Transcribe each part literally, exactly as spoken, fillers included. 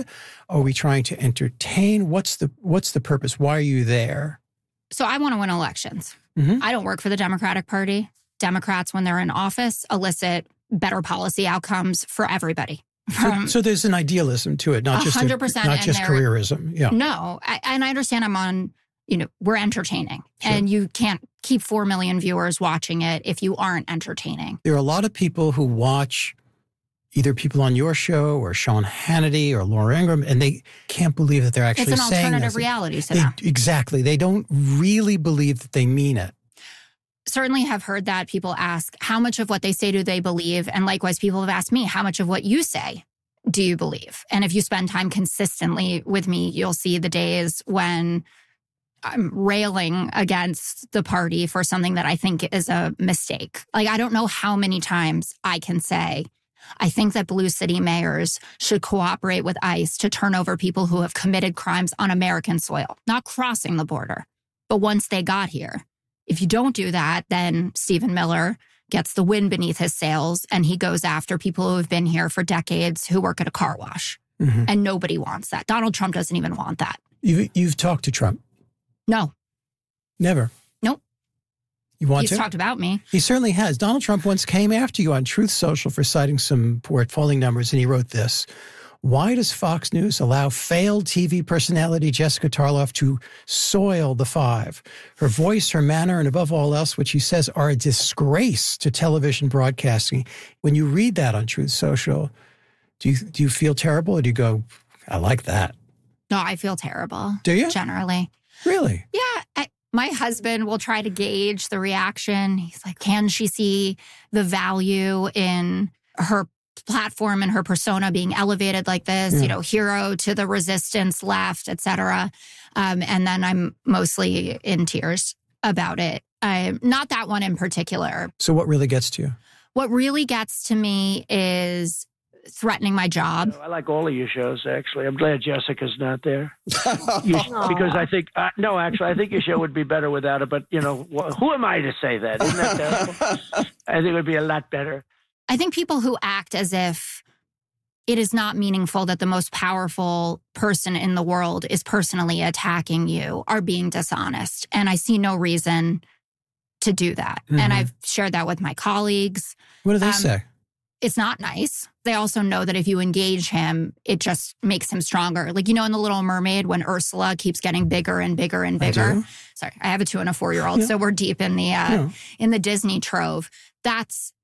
Are we trying to entertain? What's the what's the purpose? Why are you there? So I want to win elections. Mm-hmm. I don't work for the Democratic Party. Democrats, when they're in office, elicit better policy outcomes for everybody. So, so there's an idealism to it, not just one hundred percent, a, not just careerism. Yeah. No, I, and I understand I'm on, you know, we're entertaining. Sure. And you can't keep four million viewers watching it if you aren't entertaining. There are a lot of people who watch either people on your show or Sean Hannity or Laura Ingraham, and they can't believe that they're actually saying It's an saying alternative this. reality to they, them. Exactly. They don't really believe that they mean it. Certainly have heard that. People ask, how much of what they say do they believe? And likewise, people have asked me, how much of what you say do you believe? And if you spend time consistently with me, you'll see the days when I'm railing against the party for something that I think is a mistake. Like, I don't know how many times I can say, I think that blue city mayors should cooperate with ICE to turn over people who have committed crimes on American soil, not crossing the border, but once they got here. If you don't do that, then Stephen Miller gets the wind beneath his sails and he goes after people who have been here for decades who work at a car wash. Mm-hmm. And nobody wants that. Donald Trump doesn't even want that. You've, you've talked to Trump? No. Never? Nope. You want He's to? He's talked about me. He certainly has. Donald Trump once came after you on Truth Social for citing some poor polling numbers, and he wrote this. Why does Fox News allow failed T V personality Jessica Tarloff to soil the Five? Her voice, her manner, and above all else, which he says are a disgrace to television broadcasting. When you read that on Truth Social, do you do you feel terrible, or do you go, I like that? No, I feel terrible. Do you? Generally. Really? Yeah. I, my husband will try to gauge the reaction. He's like, can she see the value in her platform and her persona being elevated like this, yeah. you know, hero to the resistance left, et cetera. Um, and then I'm mostly in tears about it. Uh, not that one in particular. So what really gets to you? What really gets to me is threatening my job. I like all of your shows, actually. I'm glad Jessica's not there. you, because I think, uh, no, actually, I think your show would be better without her. But, you know, wh- who am I to say that? Isn't that terrible? I think it would be a lot better. I think people who act as if it is not meaningful that the most powerful person in the world is personally attacking you are being dishonest. And I see no reason to do that. Mm-hmm. And I've shared that with my colleagues. What do they um, say? It's not nice. They also know that if you engage him, it just makes him stronger. Like, you know, in The Little Mermaid, when Ursula keeps getting bigger and bigger and bigger. I do. Sorry, I have a two and a four-year-old, yeah. so we're deep in the uh, yeah. in the Disney trove. That's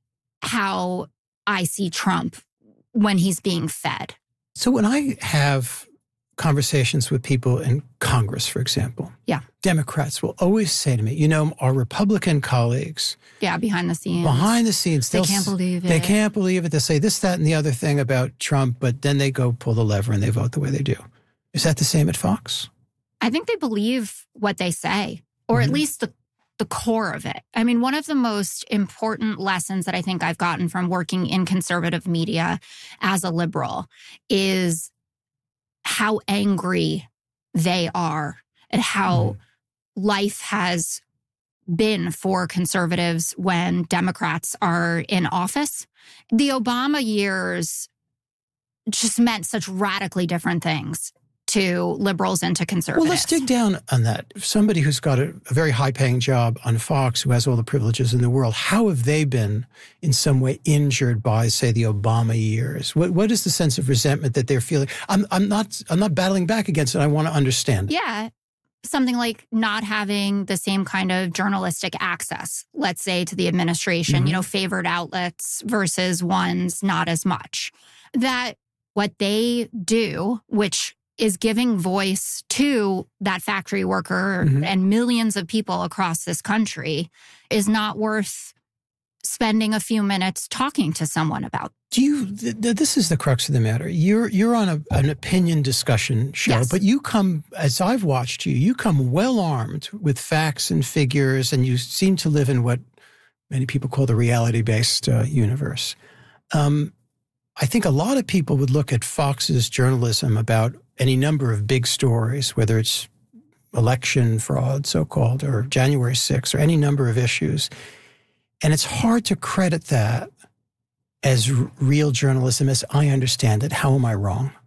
how I see Trump when he's being fed. So when I have conversations with people in Congress, for example, yeah, Democrats will always say to me, you know, our Republican colleagues, yeah, behind the scenes, behind the scenes, they can't believe it. They can't believe it. They say this, that, and the other thing about Trump, but then they go pull the lever and they vote the way they do. Is that the same at Fox? I think they believe what they say, or mm-hmm. at least the the core of it. I mean, one of the most important lessons that I think I've gotten from working in conservative media as a liberal is how angry they are at how mm. life has been for conservatives when Democrats are in office. The Obama years just meant such radically different things to liberals and to conservatives. Well, let's dig down on that. If somebody who's got a, a very high-paying job on Fox, who has all the privileges in the world, how have they been in some way injured by, say, the Obama years? What What is the sense of resentment that they're feeling? I'm I'm not I'm not battling back against it. I want to understand it. Yeah. Something like not having the same kind of journalistic access, let's say, to the administration, mm-hmm. you know, favored outlets versus ones not as much. That what they do, which is giving voice to that factory worker mm-hmm. and millions of people across this country, is not worth spending a few minutes talking to someone about. Do you, th- th- this is the crux of the matter. You're you're on a, an opinion discussion show, yes. but you come, as I've watched you, you come well armed with facts and figures, and you seem to live in what many people call the reality-based uh, universe. Um, I think a lot of people would look at Fox's journalism about any number of big stories, whether it's election fraud, so-called, or January sixth, or any number of issues. And it's hard to credit that as r- real journalism as I understand it. How am I wrong?